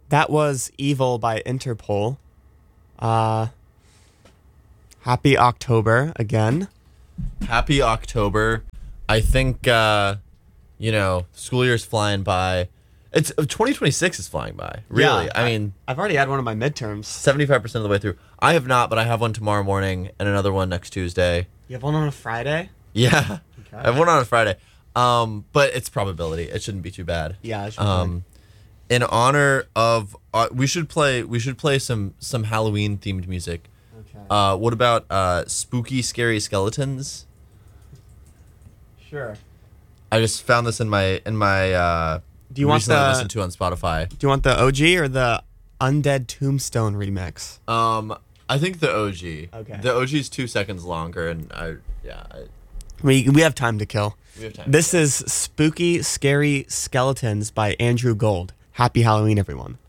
That was Evil by Interpol. Happy October again. Happy October. I think, school year's flying by. It's 2026 is flying by. Really. Yeah, I mean, I've already had one of my midterms. 75% of the way through. I have not, but I have one tomorrow morning and another one next Tuesday. You have one on a Friday? Yeah. Okay. I have one on a Friday. But it's probability. It shouldn't be too bad. Yeah, it should be. In honor of we should play some Halloween themed music. Okay. What about spooky scary skeletons? Sure. I just found this in my Do you want recently the listened to on Spotify. Do you want the OG or the Undead Tombstone remix? I think the OG. Okay. The OG is 2 seconds longer, and We have time to kill. we have time. This is Spooky Scary Skeletons by Andrew Gold. Happy Halloween, everyone.